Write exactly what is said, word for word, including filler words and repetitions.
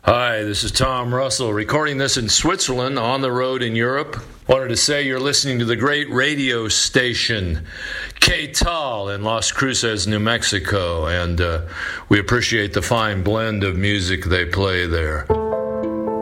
Hi, this is Tom Russell, recording this in Switzerland, on the road in Europe. Wanted to say you're listening to the great radio station, K T A L in Las Cruces, New Mexico, and uh, we appreciate the fine blend of music they play there.